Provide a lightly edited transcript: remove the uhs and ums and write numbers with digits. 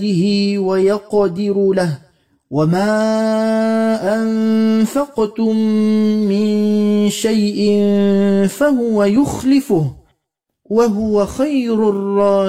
ويقدر له وما أنفقتم من شيء فهو يخلفه وهو خير الرازقين